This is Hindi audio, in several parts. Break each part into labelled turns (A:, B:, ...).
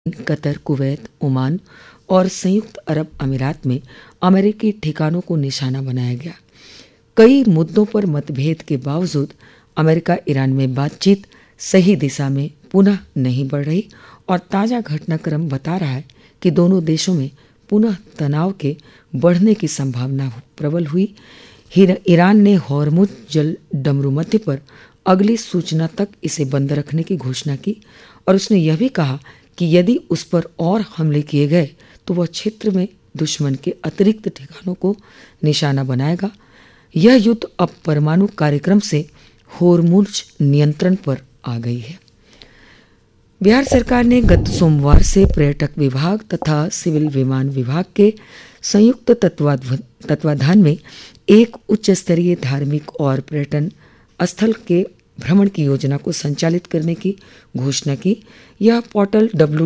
A: कतर, कुवैत, ओमान और संयुक्त अरब अमीरात में अमेरिकी ठिकानों को निशाना बनाया गया। कई मुद्दों पर मतभेद के बावजूद अमेरिका ईरान में बातचीत सही दिशा में पुनः नहीं बढ़ रही और ताज़ा घटनाक्रम बता रहा है कि दोनों देशों में पुनः तनाव के बढ़ने की संभावना प्रबल हुई। ईरान ने हॉर्मुज जल डमरूमध्य पर अगली सूचना तक इसे बंद रखने की घोषणा की और उसने यह भी कहा कि यदि उस पर और हमले किए गए तो वह क्षेत्र में दुश्मन के अतिरिक्त ठिकानों को निशाना बनाएगा। यह युद्ध अब परमाणु कार्यक्रम से हॉर्मुज नियंत्रण पर आ गई है। बिहार सरकार ने गत सोमवार से पर्यटक विभाग तथा सिविल विमान विभाग के संयुक्त तत्वाधान में एक उच्च स्तरीय धार्मिक और पर्यटन स्थल के भ्रमण की योजना को संचालित करने की घोषणा की। यह पोर्टल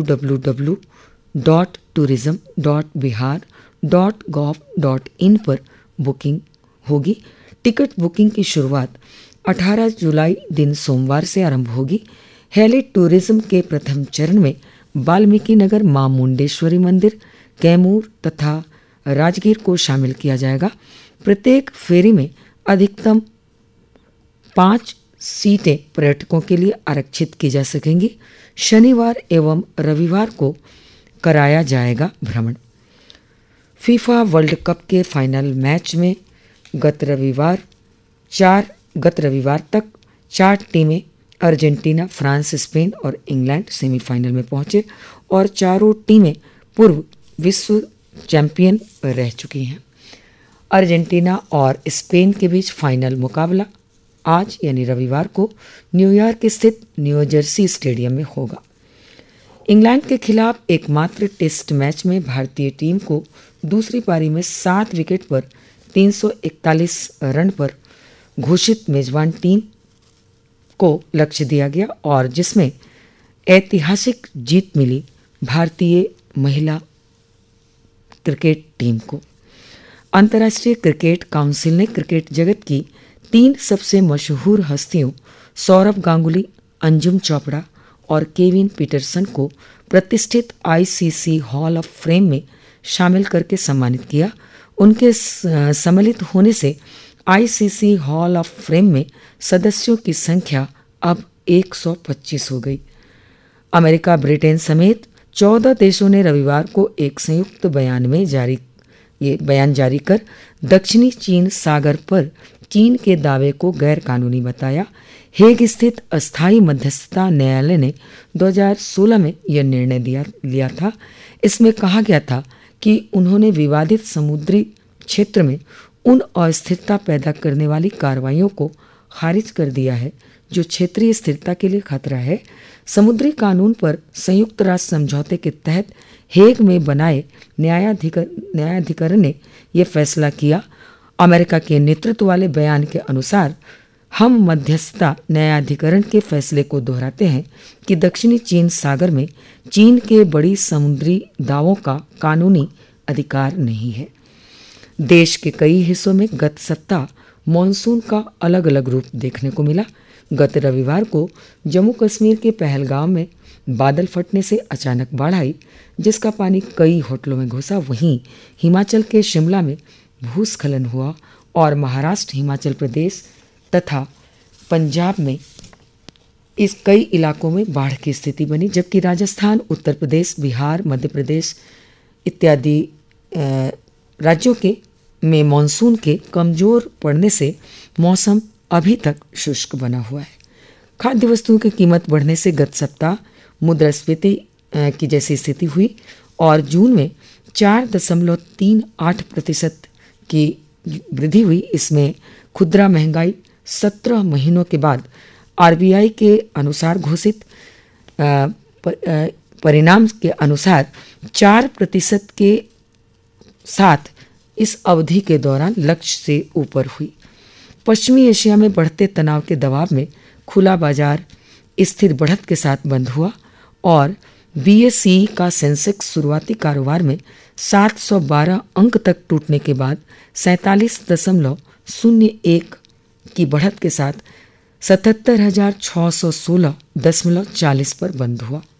A: www.tourism.bihar.gov.in पर बुकिंग होगी। टिकट बुकिंग की शुरुआत 18 जुलाई दिन सोमवार से आरंभ होगी। हेली टूरिज्म के प्रथम चरण में वाल्मीकि नगर, मां मुंडेश्वरी मंदिर, कैमूर तथा राजगीर को शामिल किया जाएगा। प्रत्येक फेरी में अधिकतम 5 सीटें पर्यटकों के लिए आरक्षित की जा सकेंगी। शनिवार एवं रविवार को कराया जाएगा भ्रमण। फीफा वर्ल्ड कप के फाइनल मैच में गत रविवार तक 4 टीमें अर्जेंटीना, फ्रांस, स्पेन और इंग्लैंड सेमीफाइनल में पहुंचे और चारों टीमें पूर्व विश्व चैंपियन रह चुकी हैं। अर्जेंटीना और स्पेन के बीच फाइनल मुकाबला आज यानी रविवार को न्यूयॉर्क स्थित न्यू जर्सी स्टेडियम में होगा। इंग्लैंड के खिलाफ एकमात्र टेस्ट मैच में भारतीय टीम को दूसरी पारी में 7 विकेट पर 341 रन पर घोषित मेजबान टीम को लक्ष्य दिया गया और जिसमें ऐतिहासिक जीत मिली भारतीय महिला क्रिकेट टीम को। अंतर्राष्ट्रीय क्रिकेट काउंसिल ने क्रिकेट जगत की 3 सबसे मशहूर हस्तियों सौरव गांगुली, अंजुम चोपड़ा और केविन पीटरसन को प्रतिष्ठित आईसीसी हॉल ऑफ फेम में शामिल करके सम्मानित किया। उनके सम्मिलित होने से आईसीसी हॉल ऑफ फेम में सदस्यों की संख्या अब 125 हो गई। अमेरिका, ब्रिटेन समेत 14 देशों ने रविवार को एक संयुक्त बयान जारी कर दक्षिणी चीन सागर पर चीन के दावे को गैर कानूनी बताया। हेग स्थित अस्थायी मध्यस्थता न्यायालय ने 2016 में यह निर्णय लिया था। इसमें कहा गया था कि उन्होंने विवादित समुद्री क्षेत्र में उन अस्थिरता पैदा करने वाली कार्रवाइयों को खारिज कर दिया है जो क्षेत्रीय स्थिरता के लिए खतरा है। समुद्री कानून पर संयुक्त राष्ट्र समझौते के तहत हेग में बनाए न्यायाधिकरण ने यह फैसला किया। अमेरिका के नेतृत्व वाले बयान के अनुसार हम मध्यस्थता न्यायाधिकरण के फैसले को दोहराते हैं कि दक्षिणी चीन सागर में चीन के बड़ी समुद्री दावों का कानूनी अधिकार नहीं है। देश के कई हिस्सों में गत सप्ताह मॉनसून का अलग अलग रूप देखने को मिला। गत रविवार को जम्मू कश्मीर के पहलगाम में बादल फटने से अचानक बाढ़ आई जिसका पानी कई होटलों में घुसा। वहीं हिमाचल के शिमला में भूस्खलन हुआ और महाराष्ट्र, हिमाचल प्रदेश तथा पंजाब में इस कई इलाकों में बाढ़ की स्थिति बनी, जबकि राजस्थान, उत्तर प्रदेश, बिहार, मध्य प्रदेश इत्यादि राज्यों में मानसून के कमजोर पड़ने से मौसम अभी तक शुष्क बना हुआ है। खाद्य वस्तुओं की कीमत बढ़ने से गत सप्ताह मुद्रास्फीति की जैसी स्थिति हुई और जून में 4.38% की वृद्धि हुई। इसमें खुदरा महंगाई 17 महीनों के बाद आरबीआई के अनुसार घोषित परिणाम के अनुसार 4% के साथ इस अवधि के दौरान लक्ष्य से ऊपर हुई। पश्चिमी एशिया में बढ़ते तनाव के दबाव में खुला बाजार स्थिर बढ़त के साथ बंद हुआ और बीएसई का सेंसेक्स शुरुआती कारोबार में 712 अंक तक टूटने के बाद 47.01 की बढ़त के साथ 77,616.40 पर बंद हुआ।